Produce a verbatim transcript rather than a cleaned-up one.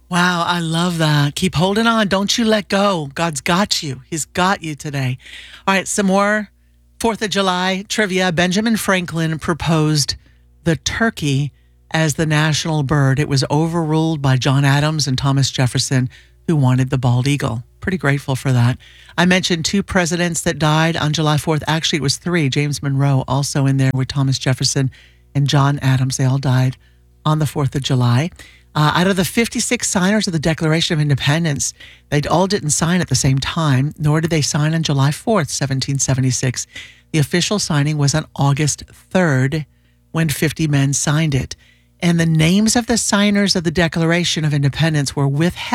Wow, I love that. Keep holding on. Don't you let go. God's got you. He's got you today. All right, some more fourth of July trivia. Benjamin Franklin proposed the turkey as the national bird. It was overruled by John Adams and Thomas Jefferson, who wanted the bald eagle. Pretty grateful for that. I mentioned two presidents that died on July fourth. Actually, it was three. James Monroe also in there with Thomas Jefferson and John Adams. They all died on the fourth of July. Uh, out of the fifty-six signers of the Declaration of Independence, they all didn't sign at the same time, nor did they sign on July fourth, seventeen seventy-six. The official signing was on August third, when fifty men signed it. And the names of the signers of the Declaration of Independence were withheld